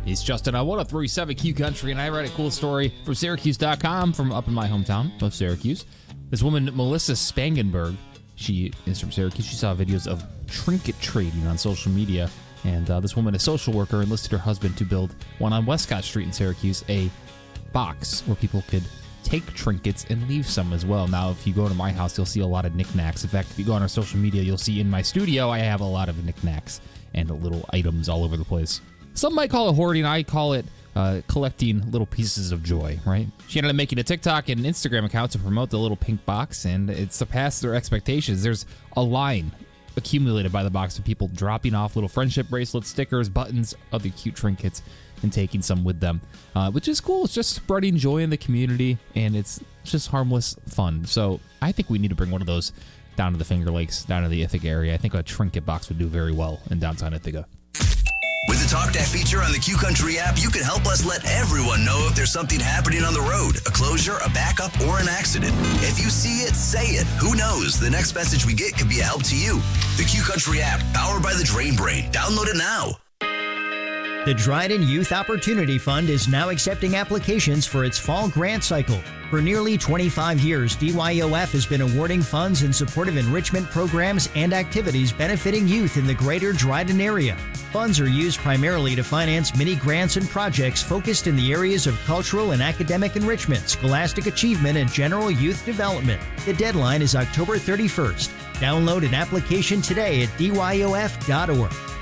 It's Justin on 103.7 Q Country, and I read a cool story from Syracuse.com from up in my hometown of Syracuse. This woman, Melissa Spangenberg, she is from Syracuse. She saw videos of trinket trading on social media, and this woman, a social worker, enlisted her husband to build one on Westcott Street in Syracuse, a box where people could take trinkets and leave some as well. Now, if you go to my house, you'll see a lot of knickknacks. In fact, if you go on our social media, you'll see in my studio, I have a lot of knickknacks and little items all over the place. Some might call it hoarding. I call it collecting little pieces of joy, right? She ended up making a TikTok and Instagram account to promote the little pink box, and it surpassed their expectations. There's a line accumulated by the box of people dropping off little friendship bracelets, stickers, buttons, other cute trinkets, and taking some with them, which is cool. It's just spreading joy in the community, and it's just harmless fun. So I think we need to bring one of those down to the Finger Lakes, down to the Ithaca area. I think a trinket box would do very well in downtown Ithaca. With the Talk That feature on the Q Country app, you can help us let everyone know if there's something happening on the road, a closure, a backup, or an accident. If you see it, say it. Who knows? The next message we get could be a help to you. The Q Country app, powered by the Drain Brain. Download it now. The Dryden Youth Opportunity Fund is now accepting applications for its fall grant cycle. For nearly 25 years, DYOF has been awarding funds in support of enrichment programs and activities benefiting youth in the greater Dryden area. Funds are used primarily to finance many grants and projects focused in the areas of cultural and academic enrichment, scholastic achievement, and general youth development. The deadline is October 31st. Download an application today at dyof.org.